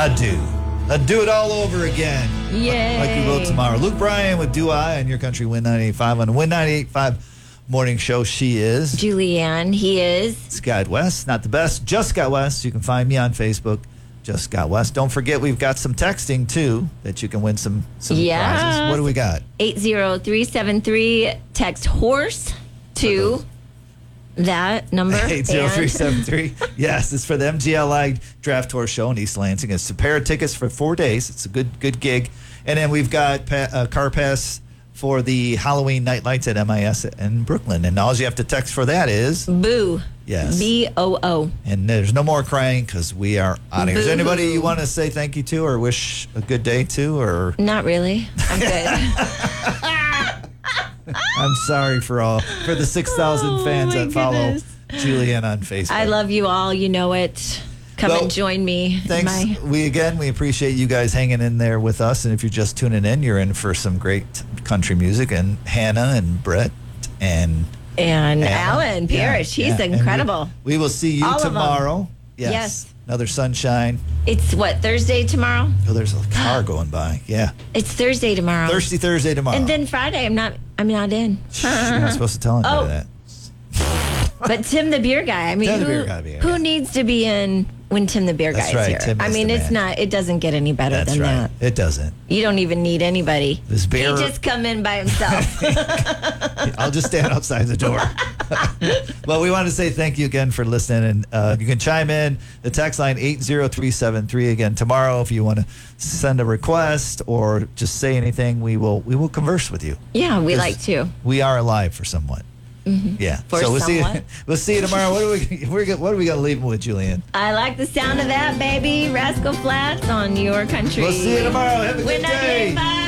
Adieu. I'd do it all over again. Yay. Like we will tomorrow. Luke Bryan with Do I on your country Win 98.5 on the Win 98.5 morning show. She is Julianne. He is Scott West. Not the best, just Scott West. You can find me on Facebook, just Scott West. Don't forget, we've got some texting too that you can win some prizes. What do we got? 80373. Text horse to that number. 80373. Yes, it's for the MGLI Draft Tour Show in East Lansing. It's a pair of tickets for 4 days. It's a good gig. And then we've got a car pass for the Halloween Night Lights at MIS in Brooklyn. And all you have to text for that is Boo. Yes. BOO. And there's no more crying because we are out of here. Is there Boo-hoo. anybody you want to say thank you to or wish a good day to? Or Not really. I'm good. I'm sorry for the 6,000 fans my that follow goodness. Julianne on Facebook. I love you all. You know it. Come Well, and join me. Thanks. We appreciate you guys hanging in there with us. And if you're just tuning in, you're in for some great country music. And Hannah and Brett and Alan Parrish. He's And incredible. we will see you All of them. tomorrow. Yes. Another sunshine. It's what, Thursday tomorrow? Oh, there's a car going by. Yeah. It's Thursday tomorrow. Thirsty Thursday tomorrow. And then Friday, I'm not in. You're not supposed to tell anybody Oh. that. But Tim the beer guy. I mean, Tim the beer guy, yeah. who needs to be in when Tim the beer That's guy is right, here? Tim I is mean, the it's man. not. It doesn't get any better That's than right. that. It doesn't. You don't even need anybody. This beer. He just come in by himself. I'll just stand outside the door. Well, we want to say thank you again for listening. And you can chime in the text line 80373 again tomorrow if you want to send a request or just say anything. We will converse with you. Yeah, we 'Cause like to. We are alive for somewhat. Yeah. For so we'll somewhat. see you tomorrow. What are we going to leave them with, Julianne? I like the sound of that, baby. Rascal Flats on your country. We'll see you tomorrow. Have a We're good day. 98.5.